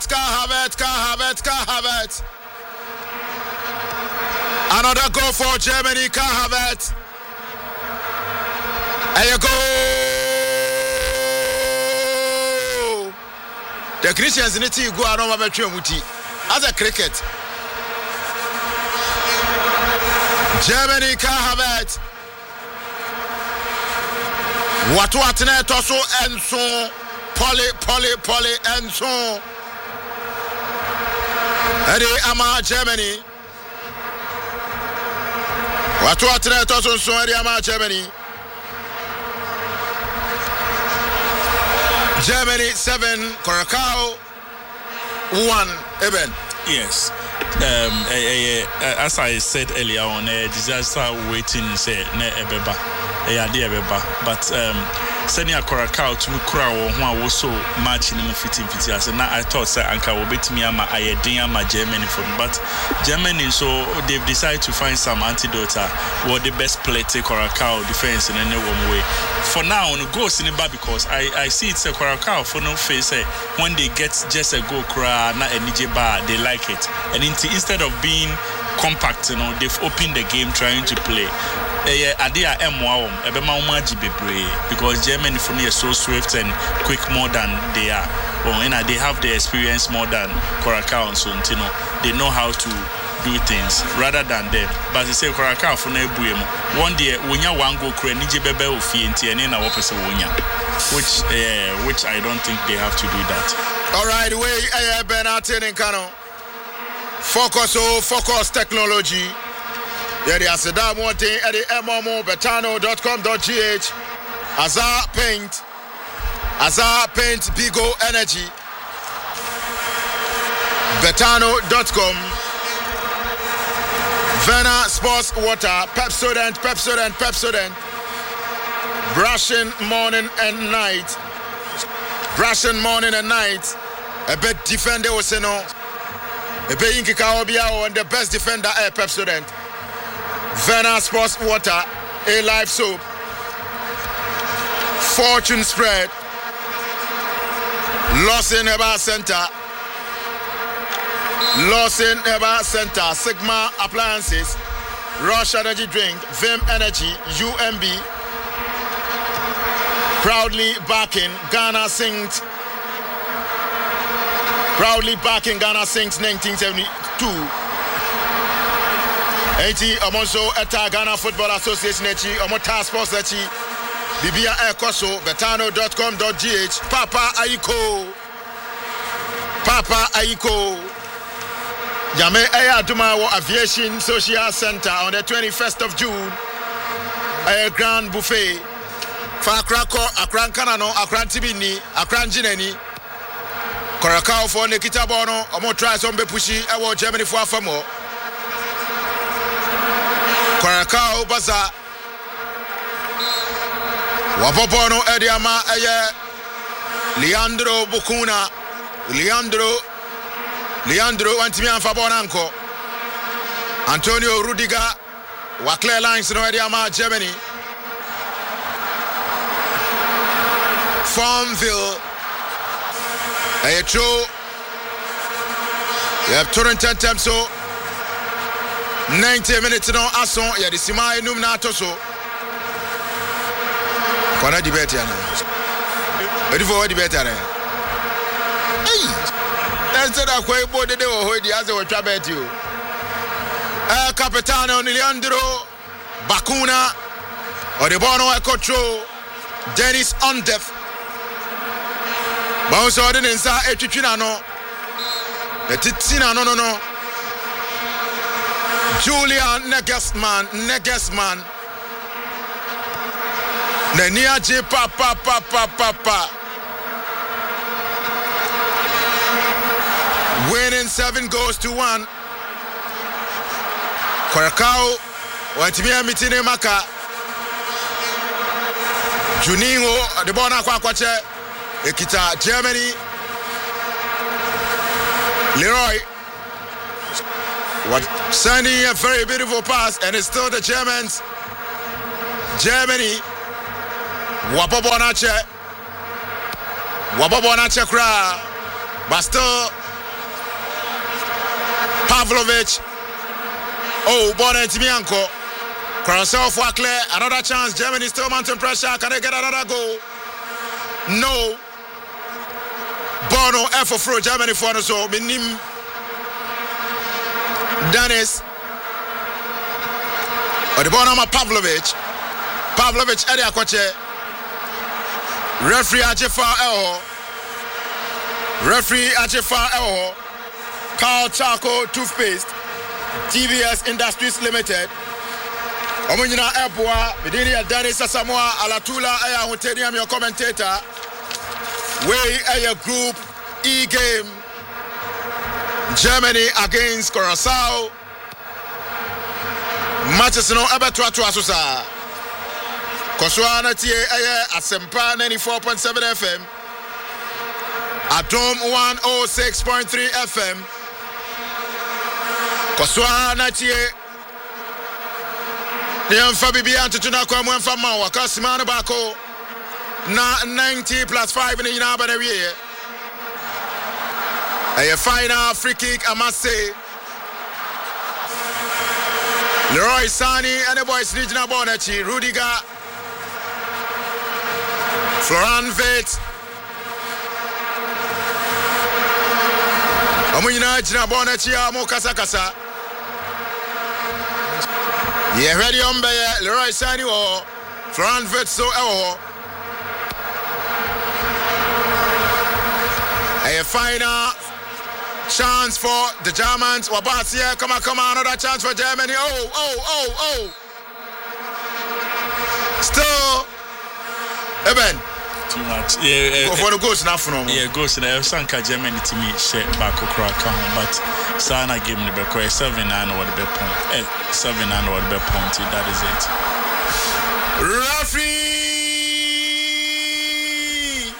Havertz. Another goal for Germany, Kai Havertz. And you go. The Christians in the team go around Muti as a cricket. Germany, Kai Havertz. What Toso and so Poly and so. Eddie Ama Germany. What Toso so Eddie Ama Germany. Germany 7, Curacao 1. Eben. Yes. As I said earlier on, disaster waiting say ne ebeba. But senior Curacao to Curacao who was so much in the fitting. I thought say Anka will bet me ama ayedin Germany for, but Germany so they've decided to find some antidote. What the best play take Curacao defense in any one way. For now, on goes in the bar because I see it's a Curacao for no face. When they get just a go cry, not a DJ bar, they like it. And instead of being compact, they've opened the game trying to play. Because Germany for me is so swift and quick more than they are. They have the experience more than Curacao and so they know how to do things rather than them. But they say Curacao for one day when you want go crazy bebe ofienti and na wopese wonya, which I don't think they have to do that. All right, we Benatin and Kano. Focus technology. Yeah, the Asadam one thing at the MMOBetano.com.gh. Azar Paint Bigo Energy. Betano.com. Vena Sports Water. Pepsodent. Brushing morning and night. A bit defender was no. A bit Inki Kaobia and the best defender Pepsodent. Vena Sports Water, a live soap, Fortune Spread, Lawson Eba Center, Sigma Appliances, Rush Energy Drink, Vim Energy, UMB, proudly backing Ghana Sings 1972. 80 Amonso Eta Ghana Football Association Omo Task Force Bibia Ekoso Betano.com.gh. Papa Aiko Yame Ayadumawo Aviation Social Center on the 21st of June. A grand buffet. Fakrako Akran Kanano Akran Tibini Akran Jineni Curacao for Nikita Bono Omo try some Bepushi Ewo Germany for Afamo. Curacao Baza Wapopono Ediama Leandro Bukuna Leandro Antimian Fabonanko Antonio Rudiger Wakle Lines no Ediama Germany Farmville True you have Torrenton Temso 90 minutes no ason ya de sima enum na atoso kwana debate ya na edi for debate ya na ense da kwa ibo de wo ho di aze wo twa bet you Capitano Leandro Bakuna Odebono Ekotro Dennis Ondef Bounce odin insa etwitwina no etitina no Julian Negesman Nenia J Papa winning 7-1 Curacao Watimia Mitine Maka Juninho the Bona Kwakwache Ekita Germany Leroy sending a very beautiful pass, and it's still the Germans. Germany. Wapobonache kra. But still Pavlovic. Oh, Bonentimianko. Kurasao for clear. Another chance. Germany still mounting pressure. Can they get another goal? No. Bono F for Germany for us. So, Minim Dennis. Or the Bonama Pavlovic. Pavlovic, Eddie Akwache. Referee Ajefa Elho. Referee Ajefa Elho. Carl Charcoal Toothpaste. TVS Industries Limited. Omunyina Eboa. Midini Dennis Asamoah Alatula Aya Huntediam, your commentator. Way a Group E game. Germany against Curacao. Matches no Abatua Asusa. Koswana tie Asempa 94.7 FM. Atom 106.3 FM. Koswana tie Niamfa bibia ntutuna kwa mwemfa mawa kasimana bako na 90 plus 5 ni ina bana wie. A final free kick, I must say. Leroy Sani and the boys Nijina Bonachi, Rudiger, Florian Wirtz. Amuina Nijina Bonachi, Amo Kasa. Yeah, ready on by Leroy Sani or Florian Wirtz, so a final chance for the Germans. Wabasia, come on, another chance for Germany. Oh. Still, Eben. Too much. Yeah, go for the ghost now from. Yeah, ghost. And I have Sanka Germany to me share back across but Sana gave me the back 7-9 or the back point. 7-9 or the back point. That is it. Referee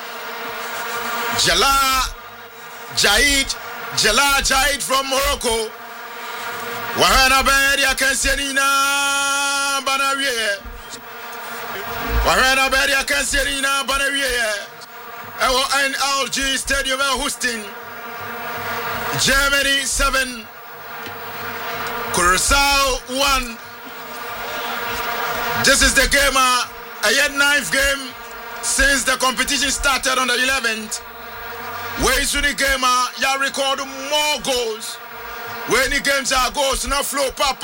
Jalal Jaid from Morocco. Wahana Beria Kanserina Banawie. Wahana Beria Kanserina Banawie. NLG Stadium hosting. Germany 7. Curacao 1. This is the game, a yet 9th game since the competition started on the 11th. Where is the game? You record more goals. When the games are goals, now flow, pa.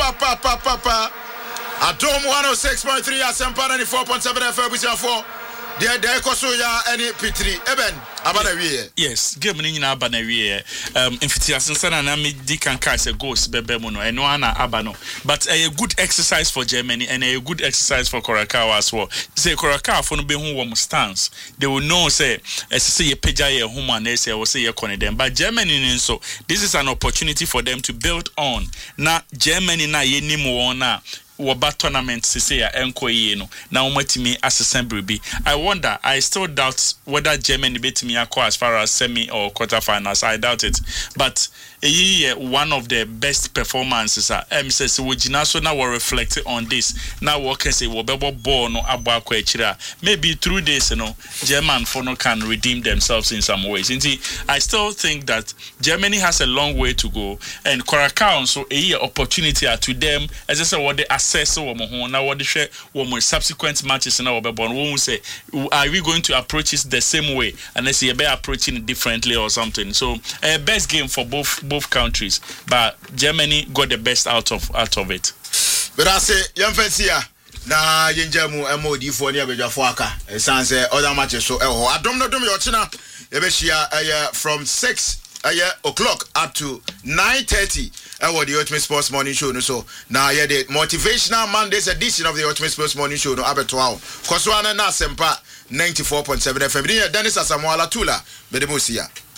Atom 106.3 Asempa 94.7 FM which are for the Kosoya any P3. Eben, Abanawie. Yes, game ni na Abanawie. Infitiasin sana na me di kan ka say goals bebe mo no eno ana abano. But a good exercise for Germany and a good exercise for Curacao as well. Say Curacao for no be hu wo stance. They will know say ye peja ye home and say or say ye corner them. But Germany so this is an opportunity for them to build on. Na Germany na ye ni mo na Waba tournament say enko no na umatimi assembly bi. I wonder, I still doubt whether Germany beat me as far as semi or quarterfinals. I doubt it. But one of the best performances says so now we're reflecting on this. Now we can say ball no maybe through this German for can redeem themselves in some ways. Indeed, I still think that Germany has a long way to go and Curacao so opportunity to them as I say what they assess now what they share what subsequent matches now we say are we going to approach it the same way unless you're approaching it differently or something. So best game for both countries, but Germany got the best out of it. But I say young fancy na yenjamu MOD for near Bejafuaka sans other matches so I don't know your china from 6 o'clock up to 9:30 the Ultimate Sports Morning Show so now the motivational Mondays edition of the Ultimate Sports Morning Show no abeto Koswana na Sempa 94.7 FM Dennis Asamoah Alatula Bedemusia.